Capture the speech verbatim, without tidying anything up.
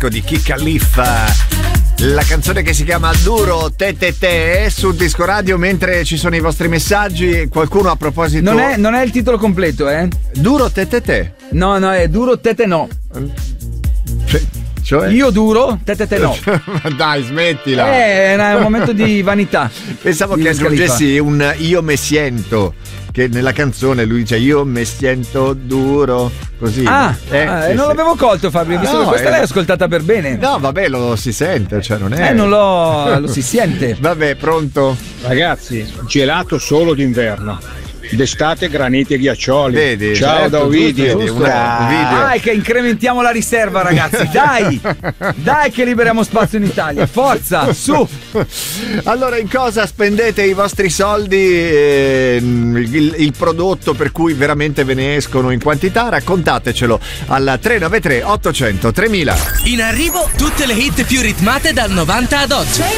disco di Chi Khalifa, la canzone che si chiama Duro Te Te Te sul Disco Radio. Mentre ci sono i vostri messaggi, qualcuno a proposito Non è, non è il titolo completo, eh? Duro Te Te Te. No, no, è Duro Te Te no. Cioè? Io duro, te te te no. Dai, smettila. Eh, è un momento di vanità. Pensavo che aggiungessi un io me siento, che nella canzone lui dice io me siento duro, così. Ah, eh, ah sì, non sì. l'avevo colto, Fabio, visto No, che questa eh. l'hai ascoltata per bene. No, vabbè, lo si sente, cioè non è. Eh, non lo, lo si sente. Vabbè, pronto? Ragazzi, gelato solo d'inverno. D'estate graniti e ghiaccioli. Vedi, Ciao certo, da Ovidio. giusto, vedi, una- un video. Dai che incrementiamo la riserva, ragazzi. Dai, dai che liberiamo spazio in Italia. Forza, su. Allora, in cosa spendete i vostri soldi? eh, il, il prodotto per cui veramente ve ne escono in quantità? Raccontatecelo al tre nove tre ottocento tremila. In arrivo tutte le hit più ritmate dal novanta ad oggi.